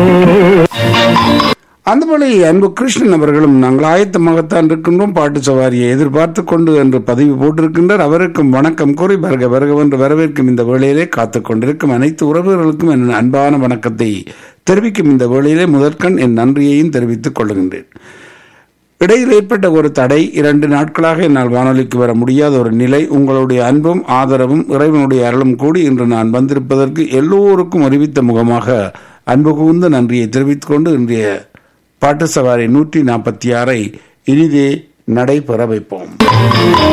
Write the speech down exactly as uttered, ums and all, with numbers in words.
அந்தபடி அன்பு கிருஷ்ணன் அவர்களும் நாங்கள் ஆயத்தமாகத்தான் இருக்கின்றோம், பாட்டு சவாரியை எதிர்பார்த்து கொண்டு என்று பதிவு போட்டிருக்கின்றார். அவருக்கும் வணக்கம் கூறி வருக வருகவென்று வரவேற்கும் இந்த வேளையிலே காத்துக் கொண்டிருக்கும் அனைத்து உறவுகளுக்கும் என் அன்பான வணக்கத்தை தெரிவிக்கும் இந்த வேளையிலே முதற்கண் என் நன்றியையும் தெரிவித்துக் கொள்கின்றேன். இடையில் ஏற்பட்ட ஒரு தடை, இரண்டு நாட்களாக என்னால் வானொலிக்கு வர முடியாத ஒரு நிலை, உங்களுடைய அன்பும் ஆதரவும் இறைவனுடைய அருளும் கூடி இன்று நான் வந்திருப்பதற்கு எல்லோருக்கும் அறிவித்த முகமாக அன்பு கூர்ந்த நன்றியை தெரிவித்துக் கொண்டு இன்றைய பாட்டு சவாரி நூற்றி நாற்பத்தி ஆறை இனிதே நடைபெற வைப்போம்.